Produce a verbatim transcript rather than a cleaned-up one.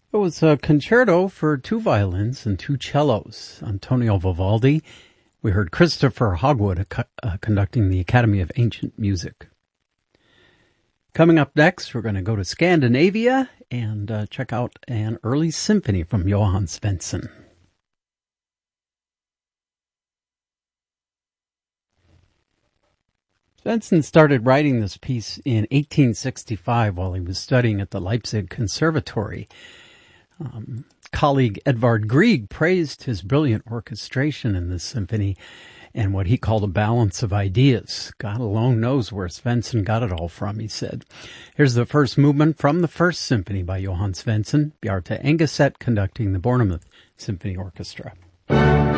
It was a concerto for two violins and two cellos. Antonio Vivaldi. We heard Christopher Hogwood uh, conducting the Academy of Ancient Music. Coming up next, we're going to go to Scandinavia and uh, check out an early symphony from Johann Svensson. Svensson started writing this piece in eighteen sixty-five while he was studying at the Leipzig Conservatory. Um, colleague Edvard Grieg praised his brilliant orchestration in this symphony and what he called a balance of ideas. God alone knows where Svensson got it all from, he said. Here's the first movement from the first symphony by Johann Svensson, Bjarte Engeset conducting the Bournemouth Symphony Orchestra.